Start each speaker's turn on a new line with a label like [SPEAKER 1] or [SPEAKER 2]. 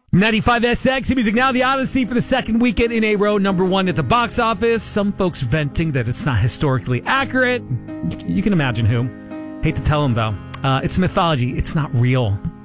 [SPEAKER 1] 95SX Music Now, The Odyssey for the second weekend in a row, number one at the box office. Some folks venting that it's not historically accurate. You can imagine who. Hate to tell them, though. It's mythology. It's not real.